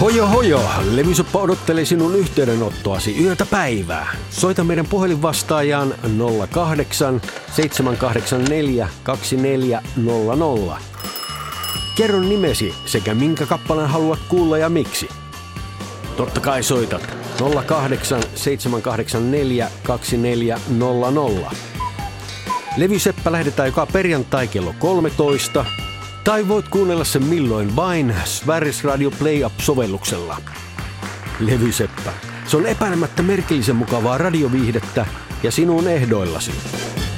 Hojo hojo, Levysoppa odottelee sinun yhteydenottoasi yötä päivää. Soita meidän puhelinvastaajaan 08 784 2400. Kerro nimesi sekä minkä kappaleen haluat kuulla ja miksi. Totta kai soitat 08 784 2400. Levyseppä lähetetään joka perjantai kello 13. Tai voit kuunnella sen milloin vain Sveriges Radio Play Up-sovelluksella. Levyseppä. Se on epäilemättä merkillisen mukavaa radioviihdettä ja sinun ehdoillasi.